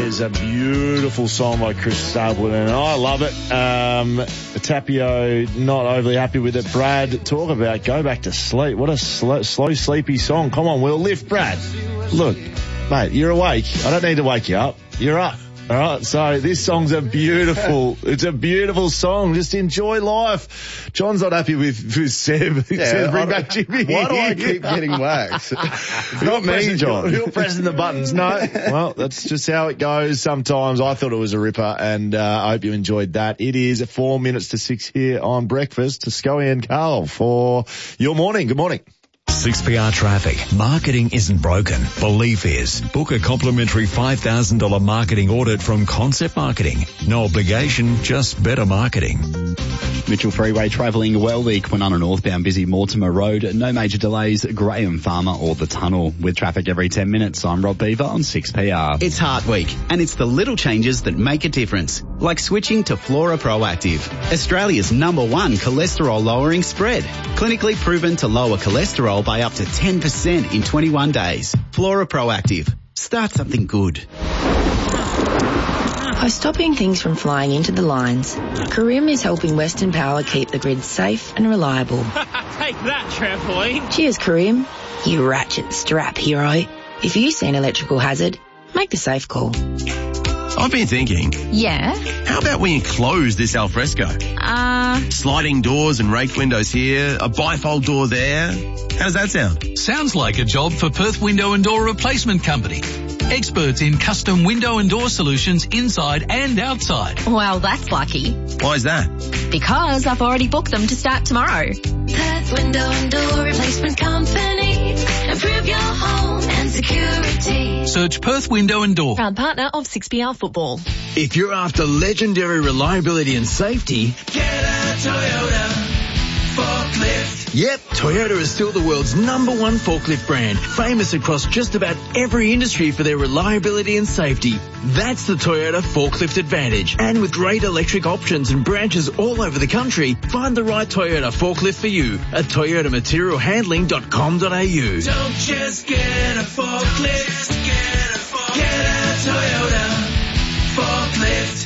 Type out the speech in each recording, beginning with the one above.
is a beautiful song by Chris Stapleton, and I love it. Tapio not overly happy with it. Brad, talk about go back to sleep. What a slow, sleepy song. Come on, we'll lift, Brad. Look, mate, you're awake. I don't need to wake you up. You're up. All right, so this song's a beautiful, it's a beautiful song. Just enjoy life. John's not happy with Seb. He says, bring back Jimmy. Why do I keep getting waxed? Not me, John. You're pressing the buttons. No. Well, that's just how it goes sometimes. I thought it was a ripper, and I hope you enjoyed that. It is 4 minutes to 6 here on Breakfast to Scully and Carl for your morning. Good morning. 6PR Traffic. Marketing isn't broken. Belief is. Book a complimentary $5,000 marketing audit from Concept Marketing. No obligation, just better marketing. Mitchell Freeway travelling well, the Kwinana northbound busy Mortimer Road. No major delays, Graham Farmer or the tunnel. With traffic every 10 minutes, I'm Rob Beaver on 6PR. It's Heart Week, and it's the little changes that make a difference. Like switching to Flora Proactive, Australia's #1 cholesterol lowering spread. Clinically proven to lower cholesterol by up to 10% in 21 days. Flora Proactive. Start something good. By stopping things from flying into the lines, Karim is helping Western Power keep the grid safe and reliable. Take that, trampoline. Cheers, Karim. You ratchet strap hero. If you see an electrical hazard, make the safe call. I've been thinking. Yeah? How about we enclose this alfresco? Sliding doors and raked windows here, a bifold door there. How does that sound? Sounds like a job for Perth Window and Door Replacement Company. Experts in custom window and door solutions inside and outside. Well, that's lucky. Why is that? Because I've already booked them to start tomorrow. Perth Window and Door Replacement Company. Improve your home and security. Search Perth Window and Door. Proud partner of 6PR Football. If you're after legendary reliability and safety, get a Toyota forklift. Yep, Toyota is still the world's #1 forklift brand, famous across just about every industry for their reliability and safety. That's the Toyota Forklift Advantage. And with great electric options and branches all over the country, find the right Toyota forklift for you at toyotamaterialhandling.com.au. Don't just get a forklift, get a Toyota forklift.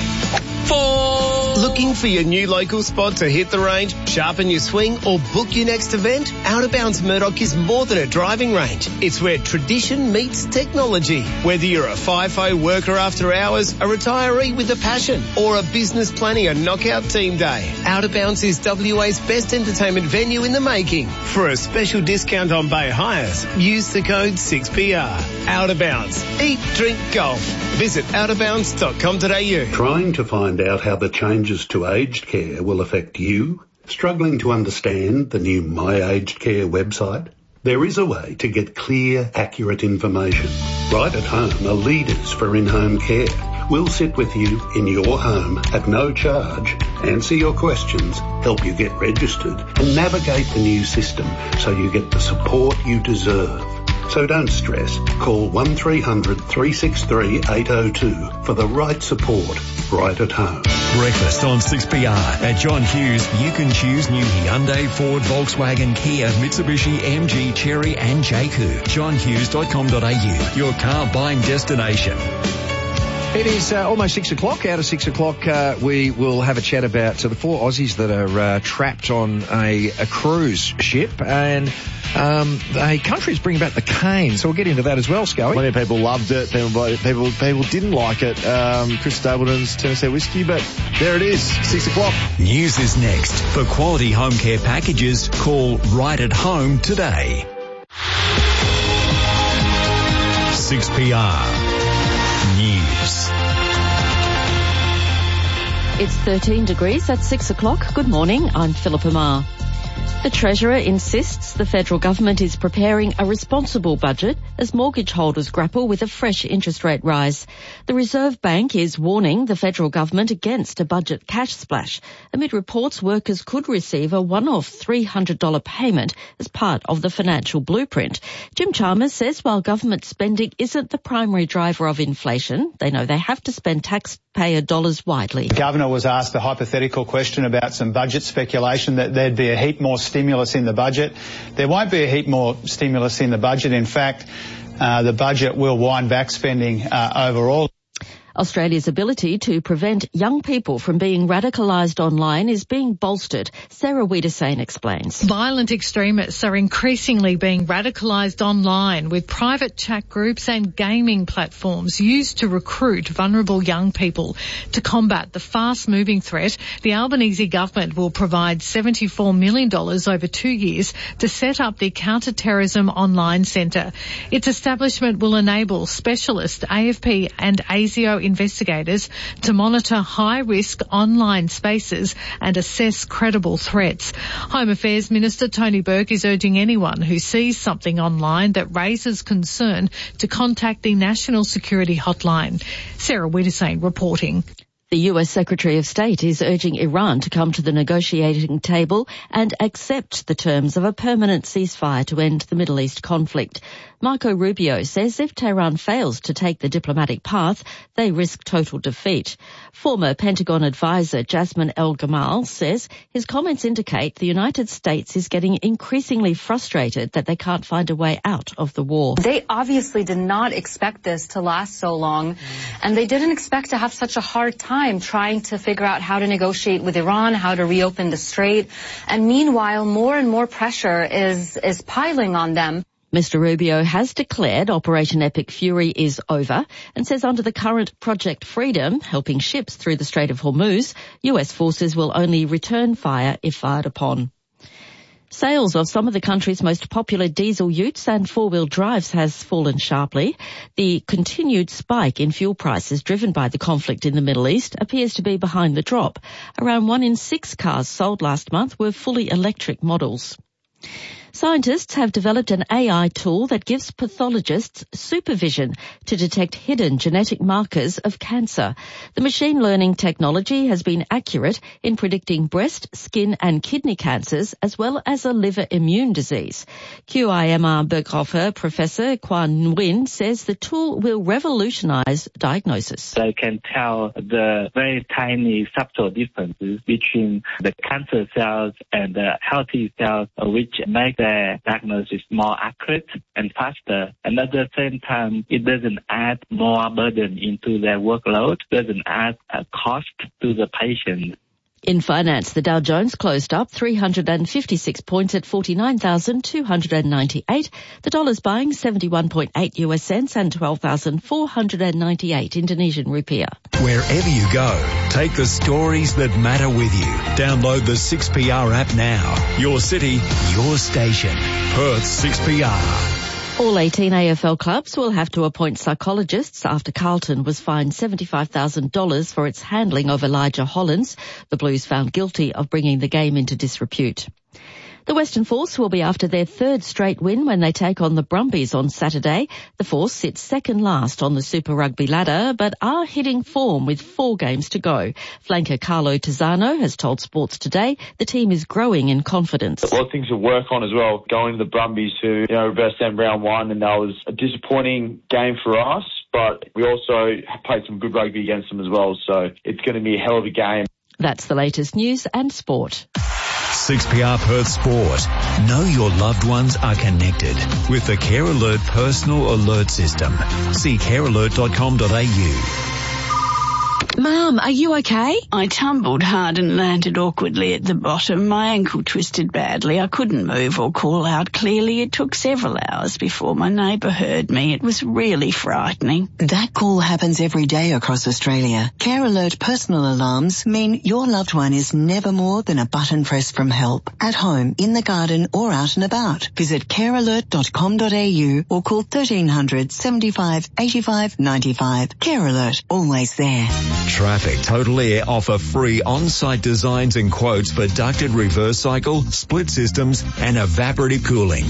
Looking for your new local spot to hit the range, sharpen your swing, or book your next event? Out of Bounds Murdoch is more than a driving range. It's where tradition meets technology. Whether you're a FIFO worker after hours, a retiree with a passion, or a business planning a knockout team day, Out of Bounds is WA's best entertainment venue in the making. For a special discount on bay hires, use the code 6PR. Out of Bounds. Eat, drink, golf. Visit outofbounds.com.au. Trying to find out how the changes to aged care will affect you? Struggling to understand the new My Aged Care website? There is a way to get clear, accurate information. Right at Home are leaders for in-home care. We'll sit with you in your home at no charge, answer your questions, help you get registered, and navigate the new system so you get the support you deserve. So don't stress. Call 1300 363 802 for the right support right at home. Breakfast on 6PR. At John Hughes, you can choose new Hyundai, Ford, Volkswagen, Kia, Mitsubishi, MG, Chery and Jaku. johnhughes.com.au, your car buying destination. It is almost 6 o'clock. Out of 6 o'clock, we will have a chat about the 4 Aussies that are trapped on a cruise ship, and a country's bringing back the cane, so we'll get into that as well, Scully. Plenty of people loved it. People didn't like it. Chris Stapleton's Tennessee whiskey, but there it is, 6 o'clock. News is next. For quality home care packages, call Right at Home today. 6PR News. It's 13 degrees at 6 o'clock. Good morning, I'm Philippa Marr. The Treasurer insists the federal government is preparing a responsible budget as mortgage holders grapple with a fresh interest rate rise. The Reserve Bank is warning the federal government against a budget cash splash amid reports workers could receive a one-off $300 payment as part of the financial blueprint. Jim Chalmers says while government spending isn't the primary driver of inflation, they know they have to spend taxpayer dollars widely. The Governor was asked a hypothetical question about some budget speculation that there'd be a heap more stimulus in the budget. There won't be a heap more stimulus in the budget. In fact, the budget will wind back spending overall. Australia's ability to prevent young people from being radicalised online is being bolstered. Sarah Wiedersane explains. Violent extremists are increasingly being radicalised online, with private chat groups and gaming platforms used to recruit vulnerable young people. To combat the fast-moving threat, the Albanese government will provide $74 million over 2 years to set up the Counter-Terrorism Online Centre. Its establishment will enable specialist AFP and ASIO investigators to monitor high-risk online spaces and assess credible threats. Home Affairs Minister Tony Burke is urging anyone who sees something online that raises concern to contact the National Security Hotline. Sarah Wiedersane reporting. The US Secretary of State is urging Iran to come to the negotiating table and accept the terms of a permanent ceasefire to end the Middle East conflict. Marco Rubio says if Tehran fails to take the diplomatic path, they risk total defeat. Former Pentagon advisor Jasmine El-Gamal says his comments indicate the United States is getting increasingly frustrated that they can't find a way out of the war. They obviously did not expect this to last so long, and they didn't expect to have such a hard time trying to figure out how to negotiate with Iran, how to reopen the strait. And meanwhile, more and more pressure is piling on them. Mr. Rubio has declared Operation Epic Fury is over and says under the current Project Freedom, helping ships through the Strait of Hormuz, US forces will only return fire if fired upon. Sales of some of the country's most popular diesel utes and four-wheel drives has fallen sharply. The continued spike in fuel prices driven by the conflict in the Middle East appears to be behind the drop. Around 1 in 6 cars sold last month were fully electric models. Scientists have developed an AI tool that gives pathologists supervision to detect hidden genetic markers of cancer. The machine learning technology has been accurate in predicting breast, skin and kidney cancers as well as a liver immune disease. QIMR Berghofer Professor Quan Nguyen says the tool will revolutionise diagnosis. They can tell the very tiny subtle differences between the cancer cells and the healthy cells, which make the diagnosis more accurate and faster. And at the same time, it doesn't add more burden into their workload, doesn't add a cost to the patient. In finance, the Dow Jones closed up 356 points at 49,298. The dollar's buying 71.8 US cents and 12,498 Indonesian rupiah. Wherever you go, take the stories that matter with you. Download the 6PR app now. Your city, your station. Perth 6PR. All 18 AFL clubs will have to appoint psychologists after Carlton was fined $75,000 for its handling of Elijah Hollins. The Blues found guilty of bringing the game into disrepute. The Western Force will be after their third straight win when they take on the Brumbies on Saturday. The Force sits second last on the Super Rugby ladder, but are hitting form with 4 games to go. Flanker Carlo Tizzano has told Sports Today the team is growing in confidence. A lot of things to work on as well. Going to the Brumbies who, reversed them round 1, and that was a disappointing game for us, but we also played some good rugby against them as well, so it's going to be a hell of a game. That's the latest news and sport. 6PR Perth Sport. Know your loved ones are connected with the Care Alert Personal Alert System. See carealert.com.au. Mum, are you okay? I tumbled hard and landed awkwardly at the bottom. My ankle twisted badly. I couldn't move or call out clearly. It took several hours before my neighbour heard me. It was really frightening. That call happens every day across Australia. Care Alert personal alarms mean your loved one is never more than a button press from help. At home, in the garden or out and about. Visit carealert.com.au or call 1300 75 85 95. Care Alert, always there. Traffic Total Air offer free on-site designs and quotes for ducted reverse cycle, split systems and evaporative cooling.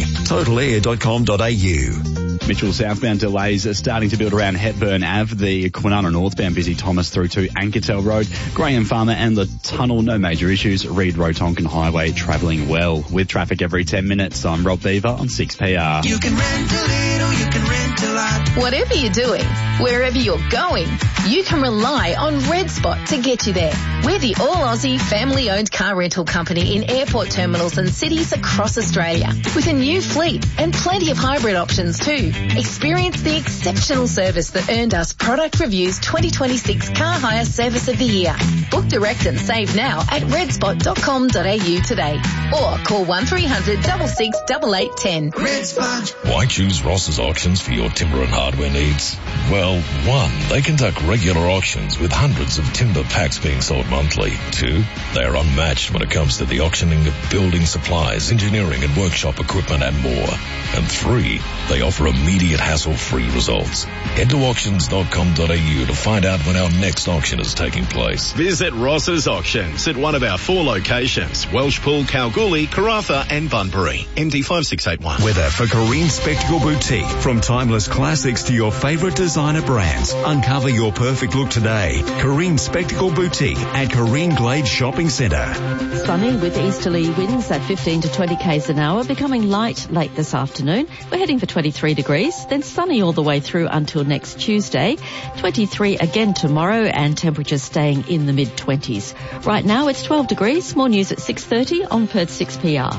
Totalair.com.au. Mitchell southbound delays are starting to build around Hepburn Ave, the Kwinana northbound busy Thomas through to Ankertel Road, Graham Farmer and the tunnel, no major issues. Reed Road Tonkin Highway travelling well with traffic every 10 minutes. I'm Rob Beaver on 6PR. You can rent a little, you can rent a lot. Whatever you're doing, wherever you're going, you can rely on on Red Spot to get you there. We're the all-Aussie, family-owned car rental company in airport terminals and cities across Australia, with a new fleet and plenty of hybrid options too. Experience the exceptional service that earned us Product Review's 2026 Car Hire Service of the Year. Book direct and save now at redspot.com.au today, or call 1300 66 8810. Red Spot. Why choose Ross's Auctions for your timber and hardware needs? Well, 1, they conduct regular auctions with hundreds of timber packs being sold monthly. 2, they are unmatched when it comes to the auctioning of building supplies, engineering and workshop equipment and more. And 3, they offer immediate hassle-free results. Head to auctions.com.au to find out when our next auction is taking place. Visit Ross's Auctions at one of our 4 locations, Welshpool, Kalgoorlie, Karratha and Bunbury. MD5681. Weather for Kareem Spectacle Boutique. From timeless classics to your favourite designer brands. Uncover your perfect look today. Kareem Spectacle Boutique at Kareem Glade Shopping Centre. Sunny with easterly winds at 15 to 20 k's an hour, becoming light late this afternoon. We're heading for 23 degrees, then sunny all the way through until next Tuesday. 23 again tomorrow and temperatures staying in the mid-20s. Right now it's 12 degrees. More news at 6:30 on Perth 6PR.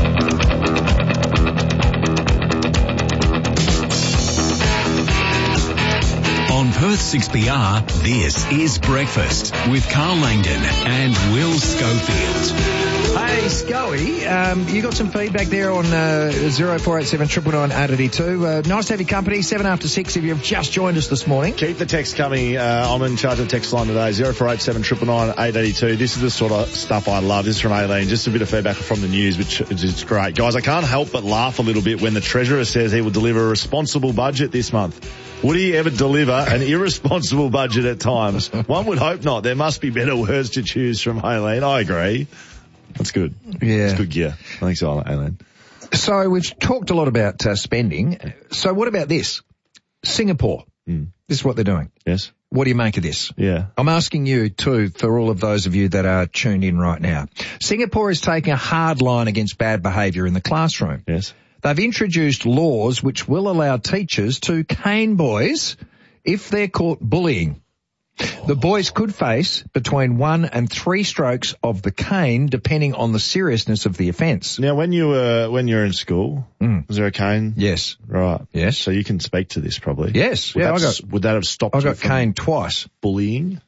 On Perth 6PR, this is Breakfast with Carl Langdon and Will Schofield. Hey, Scully, you got some feedback there on 0487 999 882. Nice to have your company, 7 after 6 if you've just joined us this morning. Keep the text coming. I'm in charge of the text line today, 0487 999 882. This is the sort of stuff I love. This is from Aileen. Just a bit of feedback from the news, which is great. Guys, I can't help but laugh a little bit when the Treasurer says he will deliver a responsible budget this month. Would he ever deliver an irresponsible budget at times? One would hope not. There must be better words to choose from Aileen. I agree. That's good. Yeah. That's good gear. Thanks, Aileen. So we've talked a lot about spending. So what about this? Singapore. This is what they're doing. Yes. What do you make of this? Yeah. I'm asking you too, for all of those of you that are tuned in right now. Singapore is taking a hard line against bad behaviour in the classroom. Yes. They've introduced laws which will allow teachers to cane boys if they're caught bullying. The boys could face between 1 and 3 strokes of the cane, depending on the seriousness of the offence. Now, when you were in school, was there a cane? Yes. Right. Yes. So you can speak to this probably. Yes. Would that have stopped you I got from caned twice. bullying?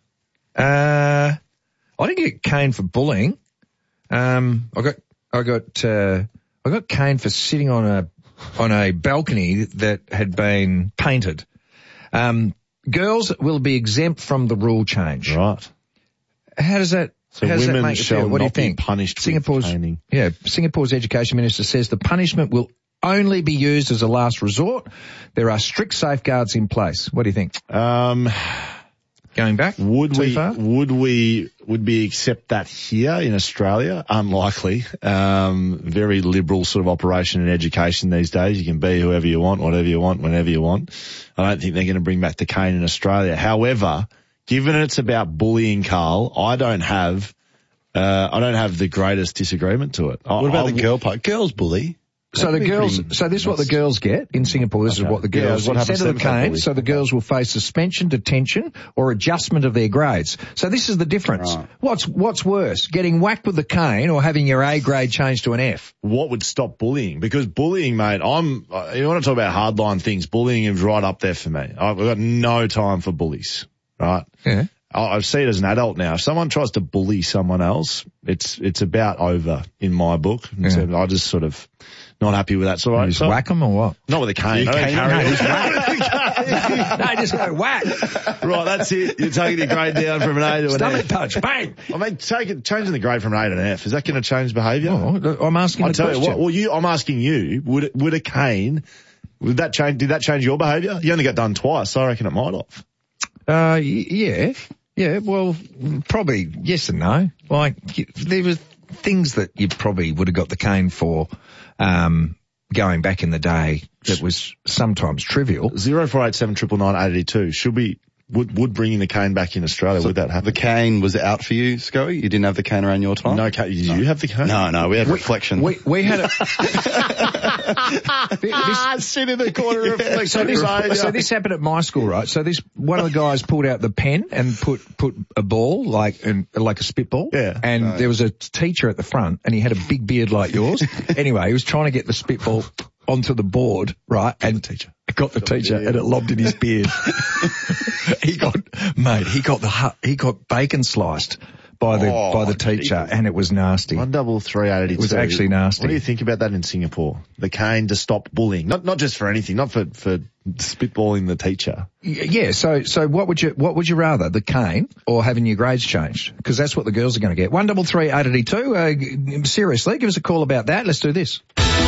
I didn't get caned for bullying. I got caned for sitting on a balcony that had been painted. Girls will be exempt from the rule change. Right. How does that make you feel? What do you think? Punished Singapore's with caning. Singapore's education minister says the punishment will only be used as a last resort. There are strict safeguards in place. What do you think? Going back? Would we accept that here in Australia? Unlikely. Very liberal sort of operation in education these days. You can be whoever you want, whatever you want, whenever you want. I don't think they're going to bring back the cane in Australia. However, given it's about bullying, Carl, I don't have the greatest disagreement to it. What about the girl part? Girls bully. So this is what the girls get in Singapore. This is what the girls, instead of the cane, so the girls will face suspension, detention, or adjustment of their grades. So this is the difference. Right. What's worse, getting whacked with the cane or having your A grade changed to an F? What would stop bullying? Because bullying, mate, you want to talk about hardline things, bullying is right up there for me. I've got no time for bullies, right? Yeah. I see it as an adult now. If someone tries to bully someone else, it's about over in my book. Yeah. So I just sort of not happy with that. So You just whack them or what? Not with a cane. No, just go whack. Right, that's it. You're taking the grade down from an A to an Stomach F. touch, bang. I mean, changing the grade from an A to an F, is that going to change behaviour? Oh, I'm asking the question. I'm asking you, would a cane, did that change your behaviour? You only got done twice, so I reckon it might have. Yeah. Yeah, well, probably yes and no. Like, there were things that you probably would have got the cane for, going back in the day that was sometimes trivial. 0487 999 882. would bringing the cane back in Australia, would that happen? The cane was out for you, Scully? You didn't have the cane around your time? No cane. Did you have the cane? No, we had reflection. We had it. Sit in the corner of reflection. So this happened at my school, right? So one of the guys pulled out the pen and put a ball, like a spitball. Yeah. And there was a teacher at the front, and he had a big beard like yours. Anyway, he was trying to get the spitball onto the board, right? And got the teacher, and it lobbed in his beard. He got bacon sliced by the teacher, and it was nasty. 13382. It was actually nasty. What do you think about that in Singapore? The cane to stop bullying, not just for anything, not for spitballing the teacher. Yeah. So what would you rather, the cane or having your grades changed? Because that's what the girls are going to get. 13382. Seriously, give us a call about that. Let's do this.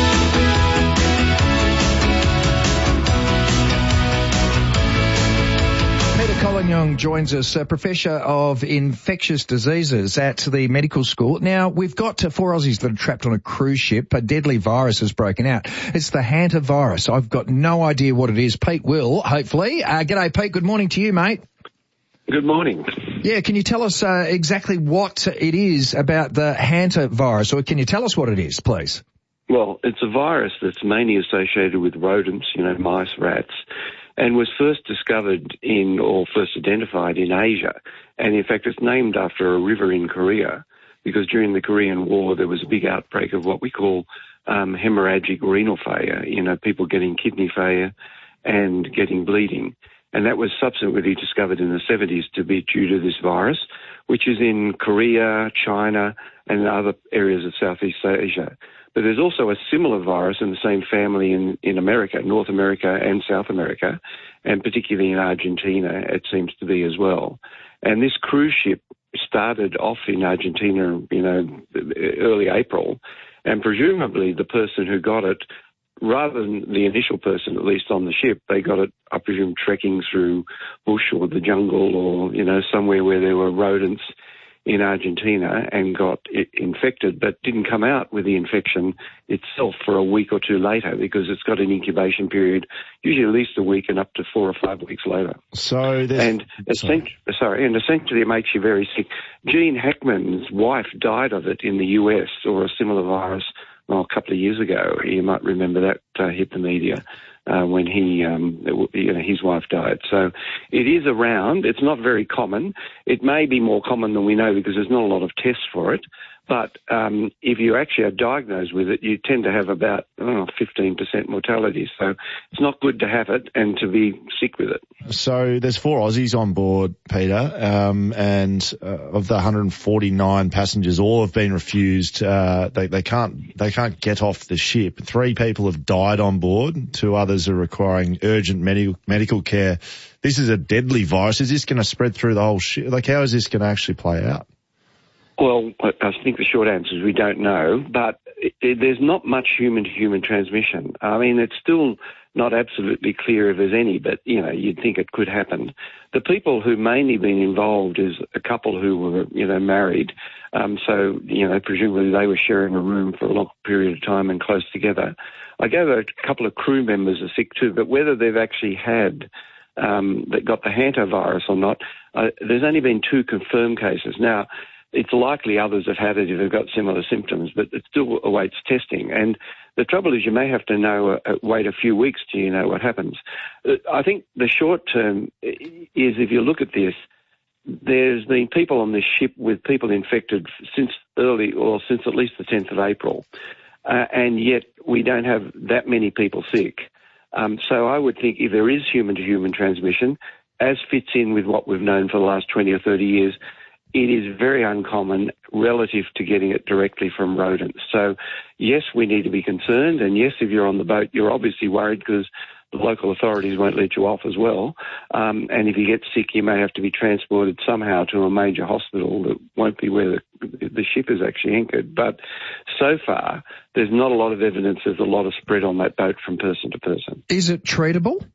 Collignon joins us, Professor of Infectious Diseases at the medical school. Now, we've got 4 Aussies that are trapped on a cruise ship. A deadly virus has broken out. It's the hantavirus. I've got no idea what it is. Pete will, hopefully. G'day, Pete. Good morning to you, mate. Good morning. Yeah, can you tell us exactly what it is about the hantavirus, or can you tell us what it is, please? Well, it's a virus that's mainly associated with rodents, mice, rats, and was first identified in Asia. And in fact, it's named after a river in Korea, because during the Korean War, there was a big outbreak of what we call hemorrhagic renal failure, people getting kidney failure and getting bleeding. And that was subsequently discovered in the 70s to be due to this virus, which is in Korea, China, and other areas of Southeast Asia. But there's also a similar virus in the same family in America, North America and South America, and particularly in Argentina, it seems to be as well. And this cruise ship started off in Argentina, early April, and presumably the person who got it, rather than the initial person, at least on the ship, they got it, I presume, trekking through bush or the jungle or, somewhere where there were rodents in Argentina and got infected, but didn't come out with the infection itself for a week or two later, because it's got an incubation period, usually at least a week and up to 4 or 5 weeks later. Essentially it makes you very sick. Gene Hackman's wife died of it in the US, or a similar virus, a couple of years ago. You might remember that hit the media. When his wife died. So it is around. It's not very common. It may be more common than we know because there's not a lot of tests for it. But if you actually are diagnosed with it, you tend to have about 15% mortality. So it's not good to have it and to be sick with it. So there's 4 Aussies on board, Peter, and of the 149 passengers, all have been refused. They can't get off the ship. 3 people have died on board. 2 others are requiring urgent medical care. This is a deadly virus. Is this going to spread through the whole ship? How is this going to actually play out? Well, I think the short answer is we don't know, but there's not much human-to-human transmission. I mean, it's still not absolutely clear if there's any, but, you'd think it could happen. The people who mainly been involved is a couple who were, married. So, presumably they were sharing a room for a long period of time and close together. I gather a couple of crew members are sick too, but whether they've actually had that got the hantavirus or not, there's only been 2 confirmed cases. Now, it's likely others have had it if they've got similar symptoms, but it still awaits testing. And the trouble is you may have to wait a few weeks till you know what happens. I think the short term is, if you look at this, there's been people on this ship with people infected since at least the 10th of April. And yet we don't have that many people sick. So I would think if there is human-to-human transmission, as fits in with what we've known for the last 20 or 30 years, it is very uncommon relative to getting it directly from rodents. So, yes, we need to be concerned, and yes, if you're on the boat, you're obviously worried because the local authorities won't let you off as well. And if you get sick, you may have to be transported somehow to a major hospital that won't be where the ship is actually anchored. But so far, there's not a lot of evidence there's a lot of spread on that boat from person to person. Is it treatable?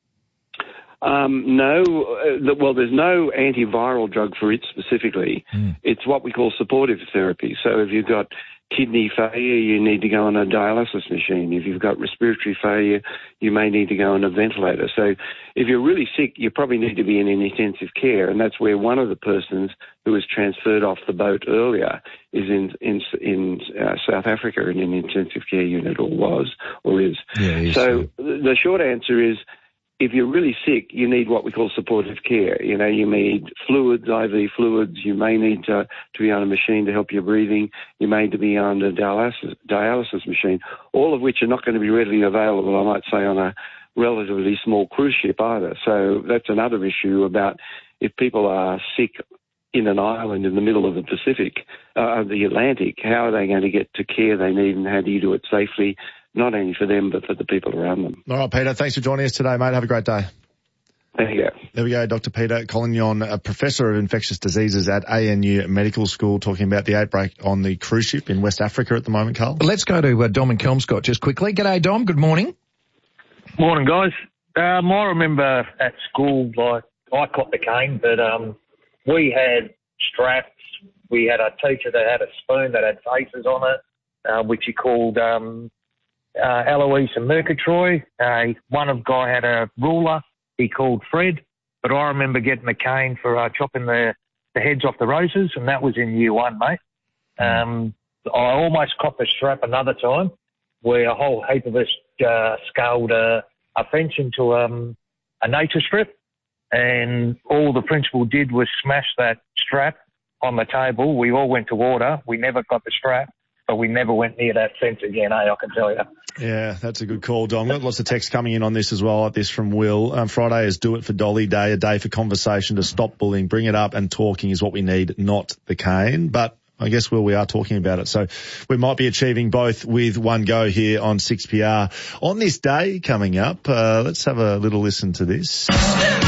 No. Well, there's no antiviral drug for it specifically. It's what we call supportive therapy. So if you've got kidney failure, you need to go on a dialysis machine. If you've got respiratory failure, you may need to go on a ventilator. So if you're really sick, you probably need to be in intensive care, and that's where one of the persons who was transferred off the boat earlier is in South Africa in an intensive care unit, or is. Yeah, so the short answer is, if you're really sick, you need what we call supportive care. You know, you need fluids, IV fluids. You may need to be on a machine to help your breathing. You may need to be on a dialysis machine, all of which are not going to be readily available, I might say, on a relatively small cruise ship either. So that's another issue about if people are sick in an island in the middle of the Pacific, the Atlantic, how are they going to get to care they need, and how do you do it safely, not only for them but for the people around them? All right, Peter, thanks for joining us today, mate. Have a great day. There you go. There we go, Dr. Peter Collignon, a professor of infectious diseases at ANU Medical School, talking about the outbreak on the cruise ship in West Africa at the moment, Carl. Let's go to Dom and Kelmscott just quickly. G'day, Dom. Good morning. Morning, guys. I remember at school, like, I caught the cane, but we had straps. We had a teacher that had a spoon that had faces on it, which he called Eloise and Murgatroyd. One guy had a ruler he called Fred, but I remember getting the cane for chopping the heads off the roses, and that was in year one, mate. I almost copped a strap another time where a whole heap of us scaled a fence into a nature strip, and all the principal did was smash that strap on the table. We all went to water. We never got the strap, but we never went near that fence again, I can tell you. Yeah, that's a good call, Dom. Got lots of texts coming in on this as well, like this from Will. Friday is Do It for Dolly Day, a day for conversation to stop bullying. Bring it up, and talking is what we need, not the cane. But I guess, Will, we are talking about it. So we might be achieving both with one go here on 6PR. On this day coming up, let's have a little listen to this.